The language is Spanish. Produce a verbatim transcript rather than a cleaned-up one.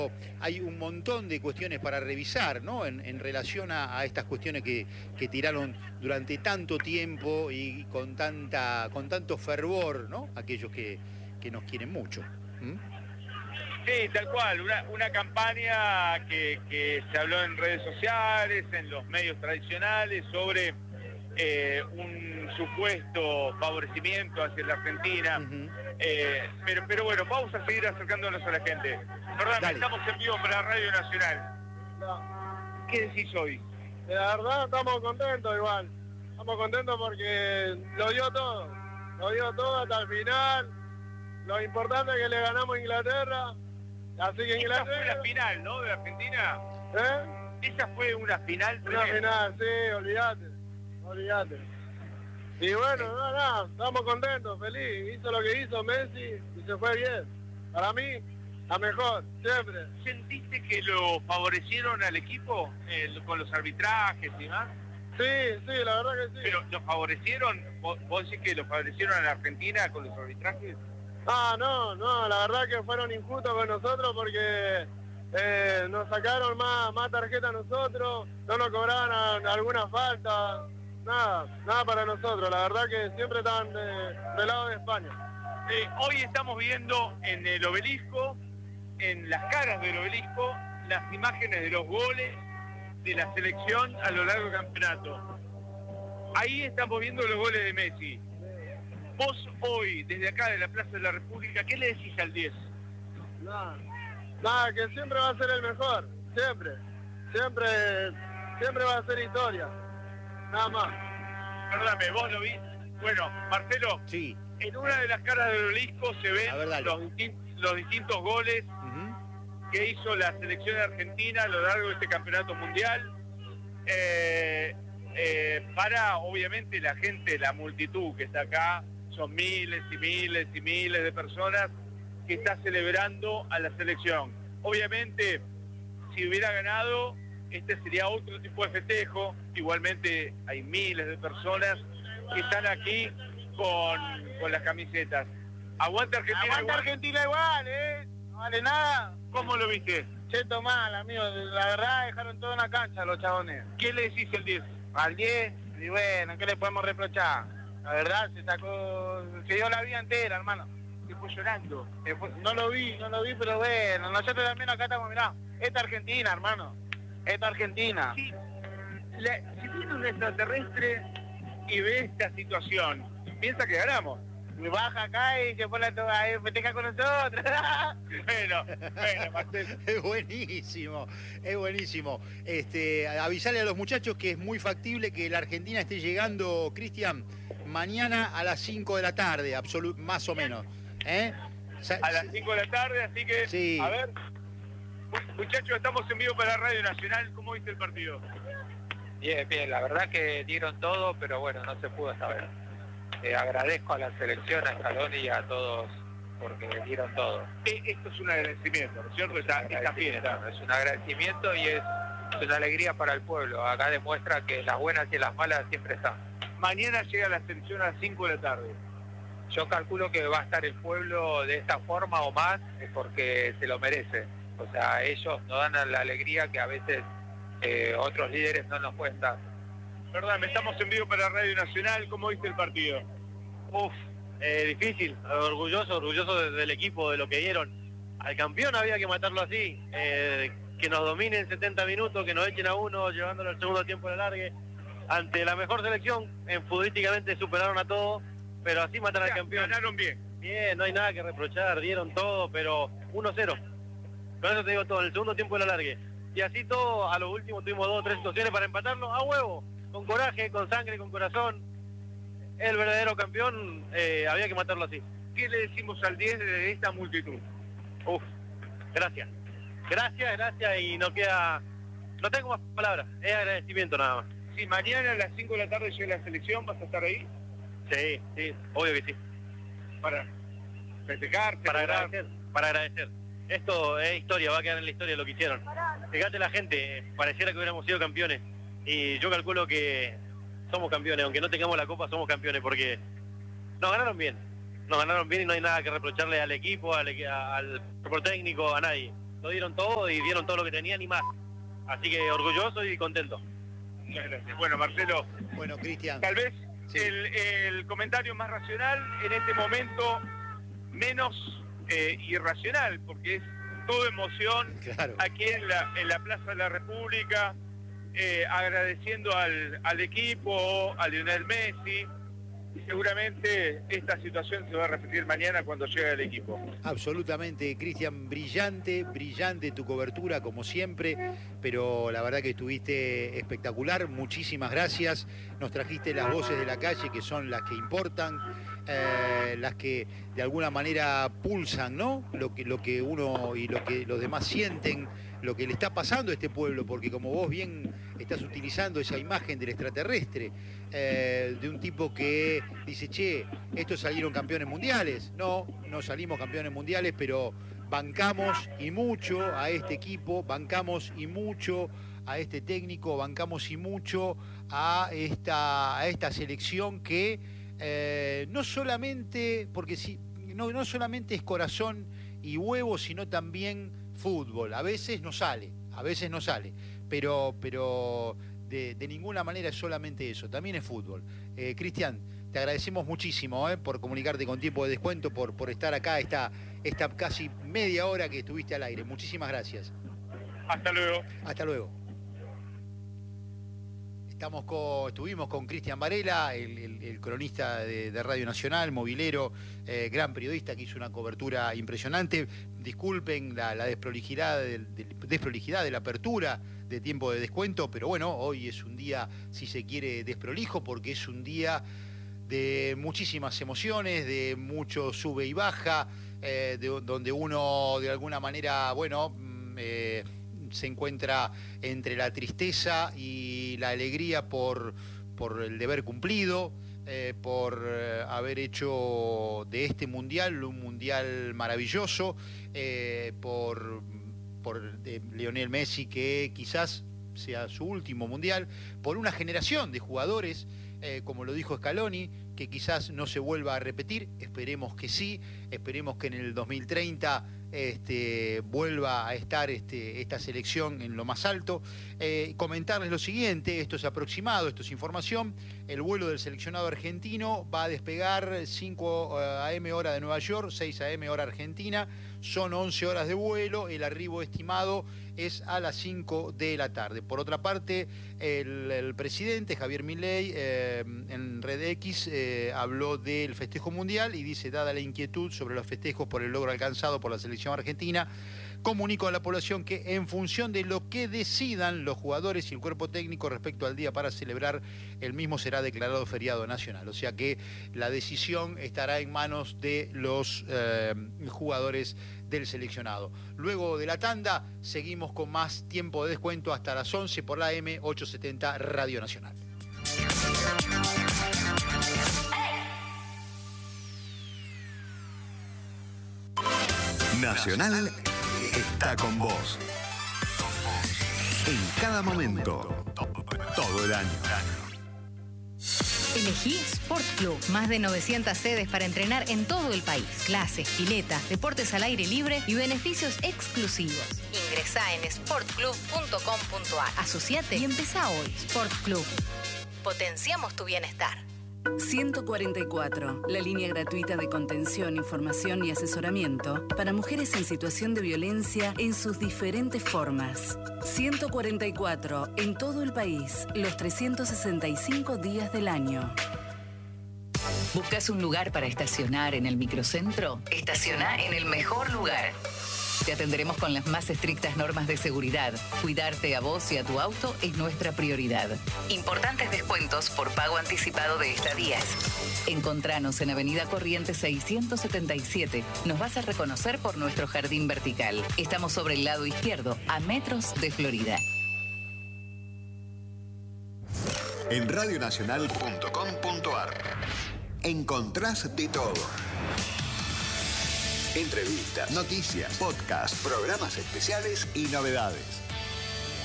digo, hay un montón de cuestiones para revisar, ¿no? En, en relación a, a estas cuestiones que, que tiraron durante tanto tiempo y con, tanta, con tanto fervor, ¿no? Aquellos que, que nos quieren mucho. ¿Mm? Sí, tal cual, una, una campaña que, que se habló en redes sociales, en los medios tradicionales, sobre eh, un supuesto favorecimiento hacia la Argentina. Uh-huh. eh, pero, pero bueno, vamos a seguir acercándonos a la gente. Perdón, estamos en vivo para Radio Nacional. No. ¿Qué decís hoy? La verdad estamos contentos igual. Estamos contentos porque lo dio todo. Lo dio todo hasta el final. Lo importante es que le ganamos a Inglaterra. Así que Inglaterra... Esa fue la final, ¿no? De Argentina. ¿Eh? Esa fue una final. Una final, sí, olvídate. Olvídate. Y bueno, nada, nada, estamos contentos, feliz. Hizo lo que hizo Messi y se fue bien. Para mí, la mejor, siempre. ¿Sentiste que lo favorecieron al equipo eh, con los arbitrajes y demás? Sí, sí, la verdad que sí. ¿Pero lo favorecieron? ¿Vos, vos decís que lo favorecieron a la Argentina con los arbitrajes? Ah, no, no, la verdad que fueron injustos con nosotros porque eh, nos sacaron más, más tarjeta a nosotros, no nos cobraban a, a alguna falta, nada, nada para nosotros, la verdad que siempre están de, del lado de España. Eh, hoy estamos viendo en el obelisco, en las caras del obelisco, las imágenes de los goles de la selección a lo largo del campeonato. Ahí estamos viendo los goles de Messi. Vos hoy, desde acá de la Plaza de la República, ¿qué le decís al diez? Nada, nada, que siempre va a ser el mejor, siempre, siempre, siempre va a ser historia, nada más. Perdóname, ¿vos lo viste? Bueno, Marcelo, sí. En una de las caras del obelisco se ven ver, los, distin los distintos goles uh-huh. que hizo la selección argentina a lo largo de este campeonato mundial. Eh, eh, para, obviamente, la gente, la multitud que está acá, son miles y miles y miles de personas que está celebrando a la selección. Obviamente, si hubiera ganado, este sería otro tipo de festejo. Igualmente hay miles de personas que están aquí con, con las camisetas. Aguanta Argentina. Aguanta igual. Argentina igual, ¿eh? No vale nada. ¿Cómo lo viste? Cheto mal, amigo. La verdad dejaron todo en la cancha los chabones. ¿Qué le decís al diez? Al diez, y bueno, ¿qué le podemos reprochar? La verdad, se sacó, se dio la vida entera, hermano. Se fue llorando. Se fue, no lo vi, no lo vi, pero bueno, nosotros también acá estamos, mirá, esta Argentina, hermano, esta Argentina. Sí. La, si viene un extraterrestre y ve esta situación, piensa que ganamos. Y baja acá y se pone a festejar con nosotros. Bueno, bueno, Marcelo. Es buenísimo, es buenísimo. Este, avisarle a los muchachos que es muy factible que la Argentina esté llegando, Cristian, mañana a las cinco de la tarde, más o menos. ¿Eh? A las cinco de la tarde, así que, sí. A ver, muchachos, estamos en vivo para Radio Nacional. ¿Cómo viste el partido? Bien, bien, la verdad que dieron todo, pero bueno, no se pudo esta vez. Eh, agradezco a la selección, a Scaloni y a todos porque dieron todo. Eh, esto es un agradecimiento, ¿no es cierto? Esta, esta fiesta. Es un agradecimiento y es, es una alegría para el pueblo. Acá demuestra que las buenas y las malas siempre están. Mañana llega la selección a las cinco de la tarde. Yo calculo que va a estar el pueblo de esta forma o más porque se lo merece. O sea, ellos nos dan la alegría que a veces eh, otros líderes no nos pueden dar. Perdón, estamos en vivo para Radio Nacional. ¿Cómo viste el partido? Uf, eh, difícil, orgulloso, orgulloso de, del equipo, de lo que dieron. Al campeón había que matarlo así, eh, que nos dominen setenta minutos, que nos echen a uno, llevándolo al segundo tiempo de largue. Ante la mejor selección, en futbolísticamente superaron a todos, pero así matan al campeón. Ganaron bien. Bien, no hay nada que reprochar, dieron todo, pero uno cero. Con eso te digo todo, en el segundo tiempo de la largue. Y así todo, a lo último tuvimos dos o tres situaciones para empatarlo a huevo. Con coraje, con sangre, con corazón. El verdadero campeón, eh, había que matarlo así. ¿Qué le decimos al diez de esta multitud? Uf, gracias. Gracias, gracias y no queda... No tengo más palabras, es agradecimiento nada más. Si mañana a las cinco de la tarde llega la selección, ¿vas a estar ahí? Sí, sí, obvio que sí. Para festejar, para agradecer, para agradecer. Esto es historia, va a quedar en la historia lo que hicieron. Fíjate la gente, pareciera que hubiéramos sido campeones. Y yo calculo que somos campeones, aunque no tengamos la copa, somos campeones porque nos ganaron bien. Nos ganaron bien y no hay nada que reprocharle al equipo, al, al cuerpo técnico, a nadie. lo dieron todo y dieron todo lo que tenían y más. Así que orgulloso y contento. Muchas gracias. Bueno, Marcelo. Bueno, Cristian. Tal vez sí. el, el comentario más racional en este momento, menos eh, irracional, porque es todo emoción, claro. Aquí en la, en la Plaza de la República, eh, agradeciendo al, al equipo, a Lionel Messi. Y seguramente esta situación se va a repetir mañana cuando llegue el equipo. Absolutamente, Cristian, brillante, brillante tu cobertura como siempre, pero la verdad que estuviste espectacular, muchísimas gracias, nos trajiste las voces de la calle que son las que importan, eh, las que de alguna manera pulsan, ¿no? Lo que, lo que uno y lo que los demás sienten, lo que le está pasando a este pueblo, porque como vos bien estás utilizando esa imagen del extraterrestre, eh, de un tipo que dice, che, estos salieron campeones mundiales. No, no salimos campeones mundiales, pero bancamos y mucho a este equipo, bancamos y mucho a este técnico, bancamos y mucho a esta, a esta selección que eh, no solamente, porque si, no, no solamente es corazón y huevo, sino también fútbol. A veces no sale, a veces no sale, pero, pero de, de ninguna manera es solamente eso, también es fútbol. Eh, Cristian, te agradecemos muchísimo eh, por comunicarte con tiempo de descuento, por, por estar acá esta, esta casi media hora que estuviste al aire. Muchísimas gracias. Hasta luego. Hasta luego. Estamos con, estuvimos con Cristian Varela, el, el, el cronista de, de Radio Nacional, movilero, eh, gran periodista que hizo una cobertura impresionante. Disculpen la, la desprolijidad, de, de, desprolijidad de la apertura de tiempo de descuento, pero bueno, hoy es un día, si se quiere, desprolijo, porque es un día de muchísimas emociones, de mucho sube y baja, eh, de, donde uno de alguna manera, bueno, eh, se encuentra entre la tristeza y la alegría por, por el deber cumplido, eh, por eh, haber hecho de este mundial un mundial maravilloso, eh, por, por eh, Lionel Messi, que quizás sea su último mundial, por una generación de jugadores, eh, como lo dijo Scaloni, que quizás no se vuelva a repetir. Esperemos que sí, esperemos que en el dos mil treinta Este, vuelva a estar este, esta selección en lo más alto. Eh, comentarles lo siguiente, esto es aproximado, esto es información. El vuelo del seleccionado argentino va a despegar cinco a eme hora de Nueva York, seis a eme hora argentina, son once horas de vuelo, el arribo estimado es a las cinco de la tarde. Por otra parte, el, el presidente Javier Milei eh, en Red X eh, habló del festejo mundial y dice, dada la inquietud sobre los festejos por el logro alcanzado por la selección argentina, comunico a la población que en función de lo que decidan los jugadores y el cuerpo técnico respecto al día para celebrar, el mismo será declarado feriado nacional. O sea que la decisión estará en manos de los eh, jugadores del seleccionado. Luego de la tanda, seguimos con más tiempo de descuento hasta las once por la A M ochocientos setenta Radio Nacional. Nacional está con vos. En cada momento, todo el año. Elegí Sport Club. Más de novecientas sedes para entrenar en todo el país. Clases, piletas, deportes al aire libre y beneficios exclusivos. Ingresá en sport club punto com punto a r. Asociate y empezá hoy. Sport Club. Potenciamos tu bienestar. ciento cuarenta y cuatro, la línea gratuita de contención, información y asesoramiento para mujeres en situación de violencia en sus diferentes formas. ciento cuarenta y cuatro, en todo el país, los trescientos sesenta y cinco días del año. ¿Buscas un lugar para estacionar en el microcentro? Estaciona en el mejor lugar. Te atenderemos con las más estrictas normas de seguridad. Cuidarte a vos y a tu auto es nuestra prioridad. Importantes descuentos por pago anticipado de estadías. Encontranos en Avenida Corrientes seiscientos setenta y siete. Nos vas a reconocer por nuestro jardín vertical. Estamos sobre el lado izquierdo, a metros de Florida. En radio nacional punto com punto a r encontrás de todo. Entrevistas, noticias, podcasts, programas especiales y novedades.